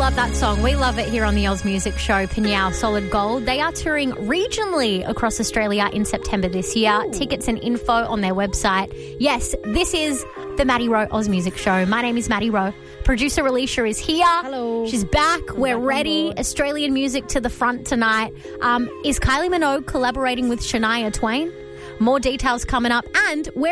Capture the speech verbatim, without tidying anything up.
love that song. We love it here on the Oz Music Show, Pinyao Solid Gold. They are touring regionally across Australia in September this year. Ooh. Tickets and info on their website. Yes, this is the Maddie Rowe Oz Music Show. My name is Maddie Rowe. Producer Alicia is here. Hello. She's back. I'm We're back ready. Australian music to the front tonight. Um, is Kylie Minogue collaborating with Shania Twain? More details coming up. And we're